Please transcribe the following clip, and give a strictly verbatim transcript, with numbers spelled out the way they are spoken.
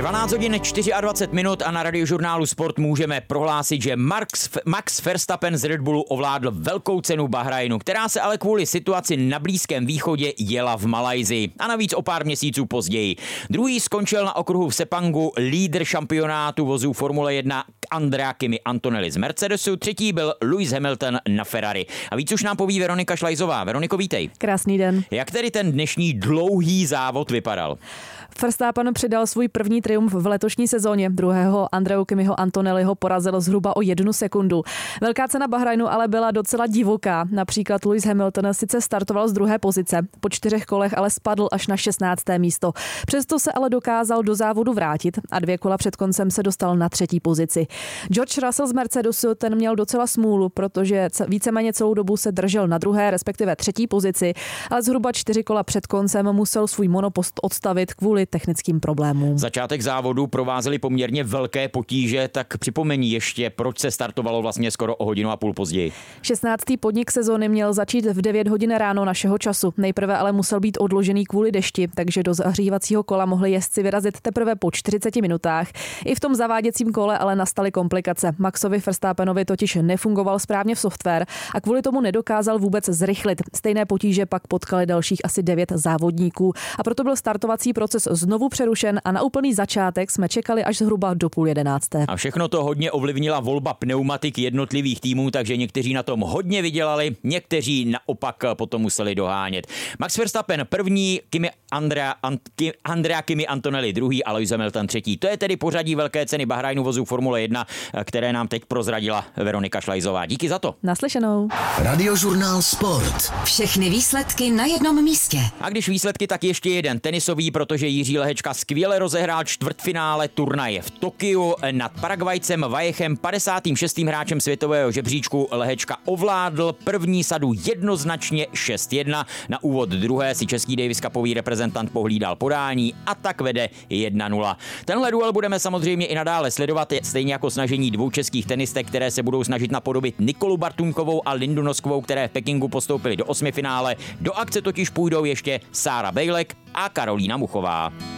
dvanáct hodin dvacet čtyři minut a na Radiožurnálu Sport můžeme prohlásit, že Max, Max Verstappen z Red Bullu ovládl velkou cenu Bahrajnu, která se ale kvůli situaci na Blízkém východě jela v Malajsii a navíc o pár měsíců později. Druhý skončil na okruhu v Sepangu lídr šampionátu vozů Formule jedna Andrea Kimi Antonelli z Mercedesu, třetí byl Lewis Hamilton na Ferrari. A víc už nám poví Veronika Šlajzová. Veroniko, vítej. Krásný den. Jak tedy ten dnešní dlouhý závod vypadal? Verstappen přidal svůj první triumf v letošní sezóně. Druhého Andreu Kimiho Antonelliho porazil zhruba o jednu sekundu. Velká cena Bahrajnu ale byla docela divoká. Například Lewis Hamilton sice startoval z druhé pozice, po čtyřech kolech ale spadl až na šestnácté místo. Přesto se ale dokázal do závodu vrátit a dvě kola před koncem se dostal na třetí pozici. George Russell z Mercedesu, ten měl docela smůlu, protože víceméně celou dobu se držel na druhé, respektive třetí pozici, ale zhruba čtyři kola před koncem musel svůj monopost odstavit kvůli technickým problémům. Začátek závodu provázely poměrně velké potíže, tak připomení ještě, proč se startovalo vlastně skoro o hodinu a půl později. šestnáctý podnik sezóny měl začít v devět hodin ráno našeho času. Nejprve ale musel být odložený kvůli dešti, takže do zahřívacího kola mohli jezdci vyrazit teprve po čtyřiceti minutách. I v tom zaváděcím kole ale nastaly komplikace. Maxovi Verstappenovi totiž nefungoval správně v software a kvůli tomu nedokázal vůbec zrychlit. Stejné potíže pak potkaly dalších asi devět závodníků a proto byl startovací proces znovu přerušen a na úplný začátek jsme čekali až zhruba do půl jedenácté. A všechno to hodně ovlivnila volba pneumatik jednotlivých týmů, takže někteří na tom hodně vydělali, někteří naopak potom museli dohánět. Max Verstappen první, Kimi Andrea, Kim, Andrea Kimi Antonelli druhý a Lewis Hamilton třetí. To je tedy pořadí velké ceny Bahrajnu vozů Formule jedna, které nám teď prozradila Veronika Šlajzová. Díky za to. Naslyšenou. Radiožurnál Sport. Všechny výsledky na jednom místě. A když výsledky, tak ještě jeden tenisový, protože Jiří Lehečka skvěle rozehrál čtvrtfinále turnaje v Tokiu nad Paragvajcem Vajechem, padesátým šestým hráčem světového žebříčku. Lehečka ovládl první sadu jednoznačně šest jedna. Na úvod druhé si český Davis Cupový reprezentant pohlídal podání a tak vede jedna nula. Tenhle duel budeme samozřejmě i nadále sledovat, stejně jako snažení dvou českých tenistek, které se budou snažit napodobit Nikolu Bartůnkovou a Lindu Noskovou, které v Pekingu postoupily do osmifinále. Do akce totiž půjdou ještě Sára Bejlek a Karolína Muchová.